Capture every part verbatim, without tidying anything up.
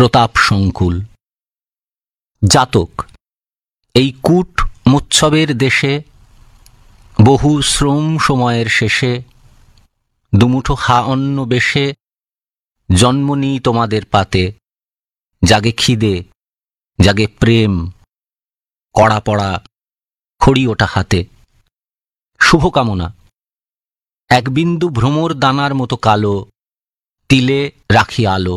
প্রতাপ সংকুল। জাতক। এই কূট মোৎসবের দেশে বহু শ্রম সময়ের শেষে দুমুঠো হা অন্ন বেশে জন্ম নিই তোমাদের পাতে। জাগে খিদে, জাগে প্রেম, কড়া পড়া খড়ি ওঠা হাতে। শুভকামনা। এক বিন্দু ভ্রমর দানার মতো কালো, তিলে রাখি আলো।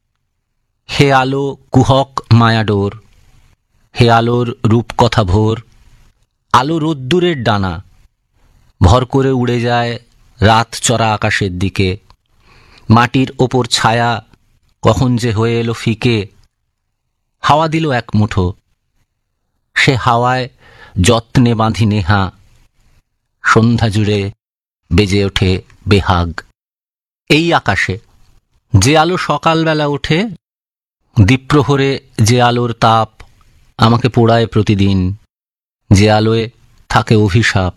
হে আলো কুহক মায়াডোর, হে আলোর রূপকথা ভোর। আলো রোদ্দুরের ডানা, ভর করে উড়ে যায় রাত চড়া আকাশের দিকে। মাটির ওপর ছায়া কখন যে হয়ে এলো ফিকে। হাওয়া দিল এক মুঠো, সে হাওয়ায় যত্নে বাঁধি নেহা। সন্ধ্যা জুড়ে বেজে ওঠে বেহাগ। এই আকাশে যে আলো সকালবেলা ওঠে, দ্বীপ্রহরে যে আলোর তাপ আমাকে পোড়ায় প্রতিদিন, যে আলোয় থাকে অভিশাপ।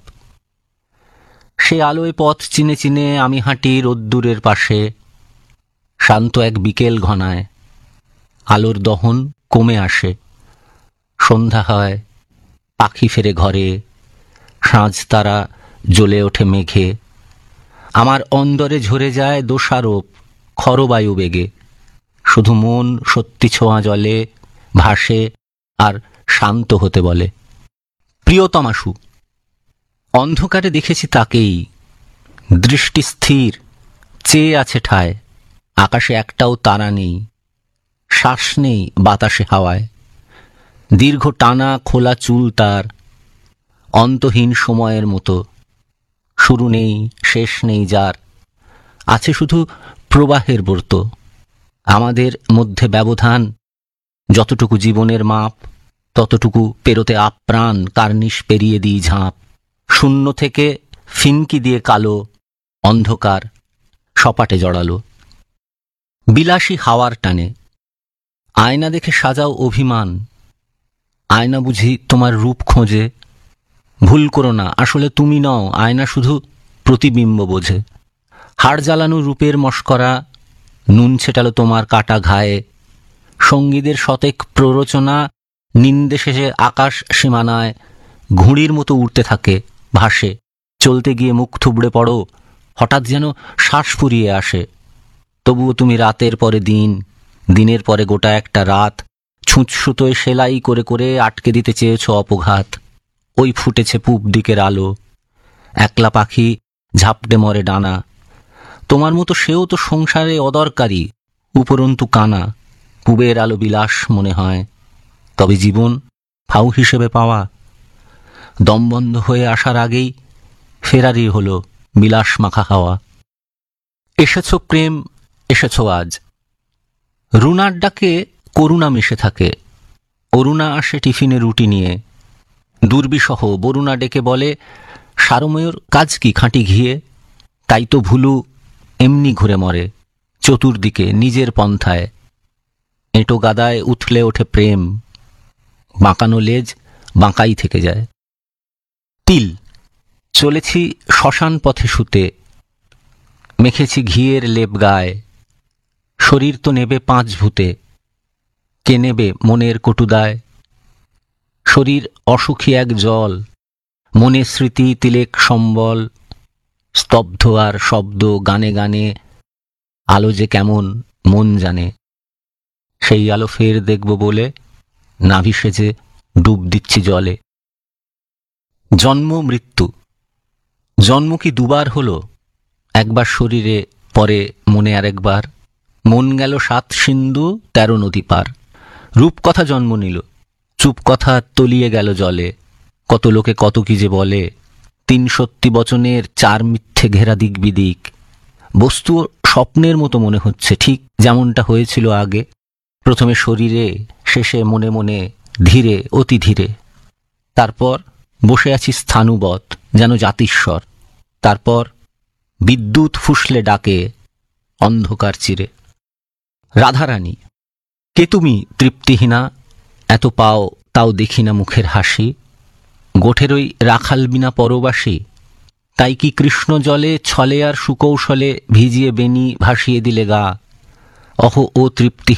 সে আলোয় পথ চিনে চিনে আমি হাঁটি রোদ্দুরের পাশে। শান্ত এক বিকেল ঘনায়, আলোর দহন কমে আসে। সন্ধ্যা হয়, পাখি ফেরে ঘরে, সাঁঝ তারা জ্বলে ওঠে মেঘে। আমার অন্দরে ঝরে যায় দোষারোপ খরবায়ু বেগে। শুধু মন সত্যি ছোঁয়া জলে ভাসে আর শান্ত হতে বলে। প্রিয়তমাশু। অন্ধকারে দেখেছি তাকেই, দৃষ্টি স্থির, চেয়ে আছে ঠায়। আকাশে একটাও তারা নেই, শ্বাস নেই বাতাসে হাওয়ায়। দীর্ঘ টানা খোলা চুল তার, অন্তহীন সময়ের মতো। শুরু নেই শেষ নেই যার, আছে শুধু প্রবাহের ব্রত। আমাদের মধ্যে ব্যবধান যতটুকু জীবনের মাপ, ততটুকু পেরোতে আপ্রাণ কার্নিশ পেরিয়ে দিই ঝাঁপ। শূন্য থেকে ফিনকি দিয়ে কালো অন্ধকার সপাটে জড়ালো। বিলাসী হাওয়ার টানে। আয়না দেখে সাজাও অভিমান, আয়না বুঝি তোমার রূপ খোঁজে। ভুল করো না, আসলে তুমি নও, আয়না শুধু প্রতিবিম্ব বোঝে। হাড় জ্বালানো রূপের মস্করা নুন ছেটালো তোমার কাটা ঘায়ে। সঙ্গীদের শতেক প্ররোচনা নিন্দে শেষে আকাশ সীমানায় ঘুড়ির মতো উড়তে থাকে, ভাসে। চলতে গিয়ে মুখ থুবড়ে পড়ো, হঠাৎ যেন শ্বাস ফুরিয়ে আসে। তবুও তুমি রাতের পরে দিন, দিনের পরে গোটা একটা রাত ছুঁচসুতোয় সেলাই করে করে আটকে দিতে চেয়েছ অপঘাত। ওই ফুটেছে পূব দিকের আলো, একলা পাখি ঝাপটে মরে ডানা। তোমার মতো সেও তো সংসারে অদরকারি, উপরন্তু কানা। পূবের আলো বিলাস মনে হয়, তবে জীবন ফাউ হিসেবে পাওয়া। দমবন্ধ হয়ে আসার আগেই ফেরারি হলো বিলাস মাখা হাওয়া। এসেছ প্রেম, এসেছ আজ। রুনার ডাকে করুণা মিশে থাকে। অরুণা আসে টিফিনে রুটি নিয়ে। দুর্বিসহ বরুণা ডেকে বলে, সারময়ূর কাজ কি খাঁটি ঘিয়ে? তাই তো ভুলু এমনি ঘুরে মরে চতুর্দিকে নিজের পন্থায়। এঁটো গাদায় উঠলে ওঠে প্রেম, বাঁকানো লেজ বাঁকাই থেকে যায়। তিল। চলেছি শ্মশান পথে শুতে, মেখেছি ঘিয়ের লেপ গায়ে। শরীর তো নেবে পাঁচ ভূতে, কে নেবে মনের কটুদায়? শরীর অসুখী এক জল, মনে স্মৃতি তিলেক সম্বল। স্তব্ধ আর শব্দ গানে গানে, আলো যে কেমন মন জানে। সেই আলো ফের দেখব বলে নাভি সেজে ডুব দিচ্ছি জলে। জন্ম মৃত্যু। জন্ম কি দুবার হলো? একবার শরীরে, পরে মনে আরেকবার। মন গেল সাত সিন্ধু তেরো নদী পার। রূপকথা জন্ম নিল, চুপ কথা তলিয়ে গেল জলে। কত লোকে কত কি যে বলে, তিন সত্যি বচনের চার মিথ্যে ঘেরা দিক বিদিক। বস্তু স্বপ্নের মতো মনে হচ্ছে, ঠিক যেমনটা হয়েছিল আগে। প্রথমে শরীরে, শেষে মনে মনে, ধীরে অতি ধীরে। তারপর বসে আছি স্থাণুবৎ যেন জাতিস্বর। তারপর বিদ্যুৎ ফুসলে ডাকে অন্ধকার চিরে। রাধারানী। কে তুমি তৃপ্তিহীনা? এত পাও তাও দেখি না মুখের হাসি। গোঠের ওই রাখাল বিনা পরবাসী, তাই কি কৃষ্ণ জলে ছলে আর সুকৌশলে ভিজিয়ে বেনি ভাসিয়ে দিলে গা? অহ ও তৃপ্তি